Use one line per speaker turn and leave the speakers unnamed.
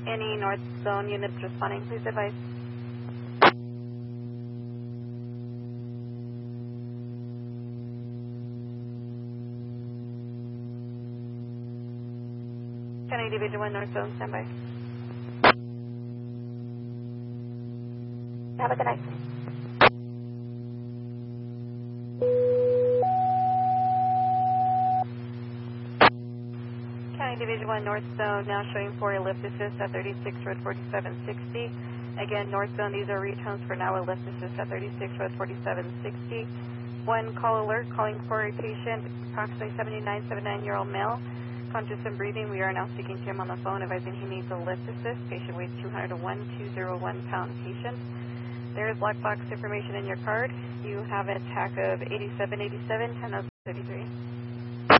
Any North Zone units responding, please advise. County Division 1 North Zone, standby. Have a good night. County Division 1 North Zone now showing for a lift assist at 36 Road 4760. Again, North Zone, these are retones for now a lift assist at 36 Road 4760. One call alert calling for a patient, approximately 79-year-old male, conscious and breathing. We are now speaking to him on the phone, advising he needs a lift assist. Patient weighs 201 pound patient. There is black box information in your card. You have a TAC of 8787, 1033.